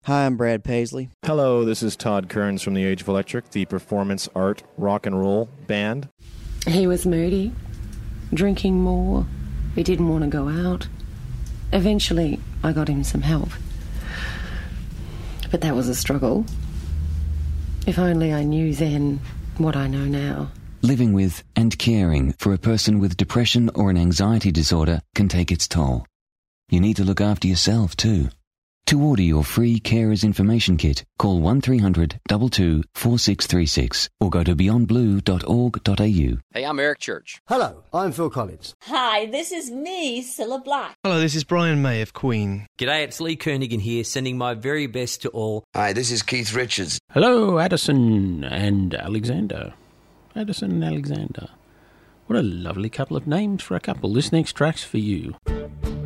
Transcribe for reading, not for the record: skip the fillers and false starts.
Hi, I'm Brad Paisley. Hello, this is Todd Kearns from the Age of Electric, the performance art rock and roll band. He was moody, drinking more. He didn't want to go out. Eventually, I got him some help. But that was a struggle. If only I knew then what I know now. Living with and caring for a person with depression or an anxiety disorder can take its toll. You need to look after yourself too. To order your free Carers Information Kit, call 1300 22 4636 or go to beyondblue.org.au. Hey, I'm Eric Church. Hello, I'm Phil Collins. Hi, this is me, Cilla Black. Hello, this is Brian May of Queen. G'day, it's Lee Kernaghan here, sending my very best to all. Hi, this is Keith Richards. Hello, Addison and Alexander. Addison and Alexander. What a lovely couple of names for a couple. This next track's for you.